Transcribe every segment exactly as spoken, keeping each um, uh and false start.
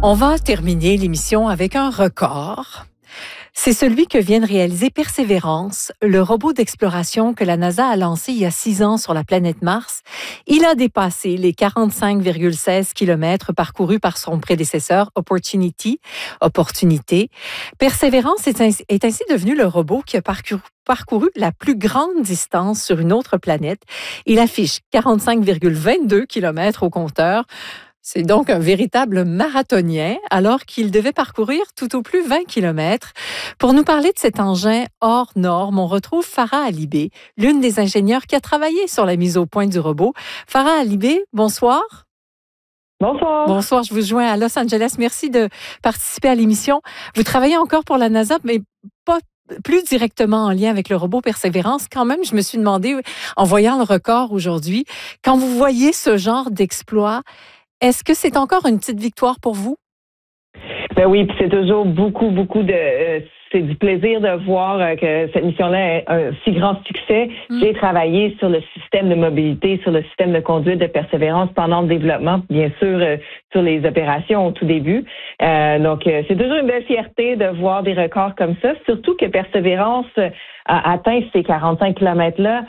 On va terminer l'émission avec un record. C'est celui que vient de réaliser Persévérance, le robot d'exploration que la NASA a lancé il y a six ans sur la planète Mars. Il a dépassé les quarante-cinq virgule seize kilomètres parcourus par son prédécesseur Opportunity. Opportunité. Persévérance est ainsi, est ainsi devenu le robot qui a parcouru parcouru la plus grande distance sur une autre planète. Il affiche quarante-cinq virgule vingt-deux kilomètres au compteur. C'est donc un véritable marathonien, alors qu'il devait parcourir tout au plus vingt kilomètres. Pour nous parler de cet engin hors norme, on retrouve Farah Alibé, l'une des ingénieures qui a travaillé sur la mise au point du robot. Farah Alibé, bonsoir. Bonsoir. Bonsoir, je vous joins à Los Angeles. Merci de participer à l'émission. Vous travaillez encore pour la NASA, mais pas plus directement en lien avec le robot Persévérance. Quand même, je me suis demandé, en voyant le record aujourd'hui, quand vous voyez ce genre d'exploit, est-ce que c'est encore une petite victoire pour vous? Ben oui, puis c'est toujours beaucoup, beaucoup de... Euh, c'est du plaisir de voir euh, que cette mission-là est un si grand succès. Mm. J'ai travaillé sur le système de mobilité, sur le système de conduite de Persévérance pendant le développement, bien sûr, euh, sur les opérations au tout début. Euh, donc, euh, c'est toujours une belle fierté de voir des records comme ça, surtout que Persévérance a atteint ces quarante-cinq kilomètres-là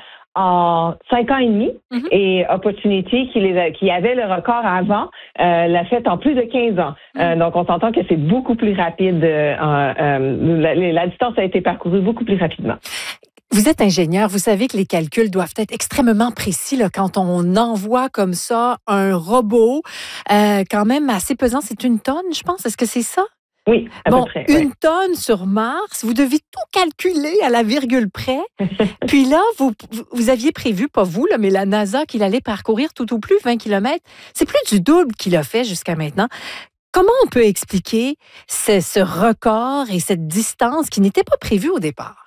en cinq ans et demi, mm-hmm. et Opportunity, qui, les a, qui avait le record avant, euh, l'a fait en plus de quinze ans. Mm-hmm. Euh, donc, on s'entend que c'est beaucoup plus rapide. Euh, euh, la, la distance a été parcourue beaucoup plus rapidement. Vous êtes ingénieur, vous savez que les calculs doivent être extrêmement précis là, quand on envoie comme ça un robot, euh, quand même assez pesant. C'est une tonne, je pense. Est-ce que c'est ça? Oui, à bon, peu près. Une ouais. tonne sur Mars, vous devez tout calculer à la virgule près. Puis là, vous, vous aviez prévu, pas vous, là, mais la NASA, qu'il allait parcourir tout au plus vingt kilomètres. C'est plus du double qu'il a fait jusqu'à maintenant. Comment on peut expliquer ce, ce record et cette distance qui n'était pas prévue au départ?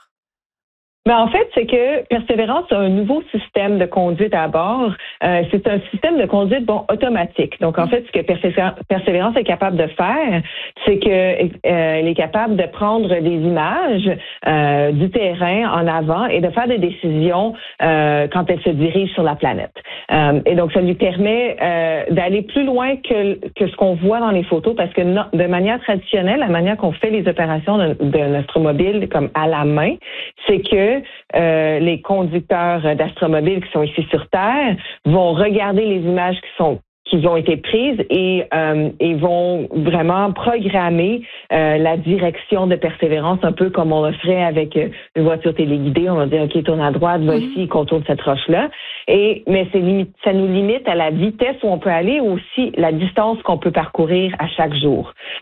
Mais en fait, c'est que Persévérance a un nouveau système de conduite à bord. Euh, c'est un système de conduite bon automatique. Donc, en fait, ce que Persévérance est capable de faire, c'est que euh, elle est capable de prendre des images euh, du terrain en avant et de faire des décisions euh, quand elle se dirige sur la planète. Euh, et donc, ça lui permet euh, d'aller plus loin que, que ce qu'on voit dans les photos, parce que no, de manière traditionnelle, la manière qu'on fait les opérations de, de l'Astromobile comme à la main, c'est que Euh, les conducteurs d'Astromobile qui sont ici sur Terre vont regarder les images qui sont qui ont été prises et, euh, et vont vraiment programmer euh, la direction de Persévérance, un peu comme on le ferait avec euh, une voiture téléguidée. On va dire, OK, tourne à droite, va ici, contourne cette roche-là. Et, mais c'est limite, ça nous limite à la vitesse où on peut aller, aussi la distance qu'on peut parcourir à chaque jour.